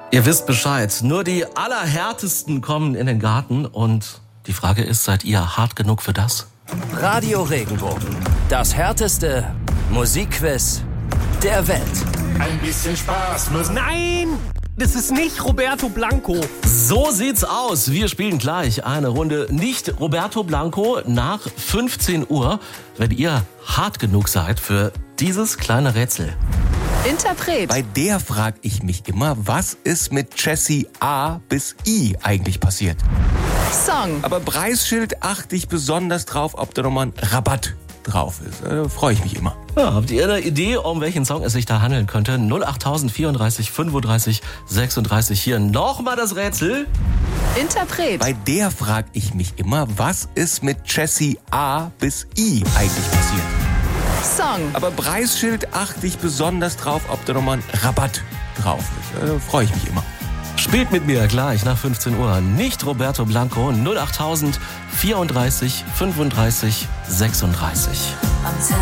Ihr wisst Bescheid, nur die Allerhärtesten kommen in den Garten und die Frage ist, seid ihr hart genug für das? Radio Regenbogen, das härteste Musikquiz der Welt. Ein bisschen Spaß muss... Nein, das ist nicht Roberto Blanco. So sieht's aus. Wir spielen gleich eine Runde nicht Roberto Blanco nach 15 Uhr, wenn ihr hart genug seid für dieses kleine Rätsel. Interpret. Bei der frage ich mich immer, was ist mit Jessie A bis I eigentlich passiert? Song. Aber Preisschild achte ich besonders drauf, ob da nochmal ein Rabatt drauf ist. Da freue ich mich immer. Ja, habt ihr eine Idee, um welchen Song es sich da handeln könnte? 08000 34 35 36. Hier nochmal das Rätsel. Interpret. Bei der frage ich mich immer, was ist mit Jessie A bis I eigentlich passiert? Song. Aber Preisschild achte ich besonders drauf, ob da nochmal ein Rabatt drauf ist. Da freue ich mich immer. Spielt mit mir gleich nach 15 Uhr. Nicht Roberto Blanco. 08000 34 35 36.